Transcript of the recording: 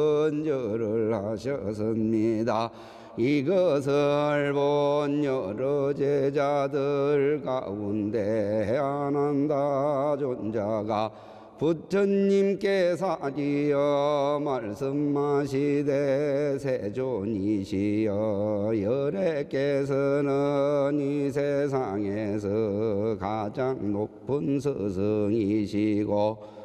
번절을 하셨습니다. 이것을 본 여러 제자들 가운데 해안한다 존자가 부처님께서 하디어 말씀하시되 세존이시여 열애께서는 이 세상에서 가장 높은 스승이시고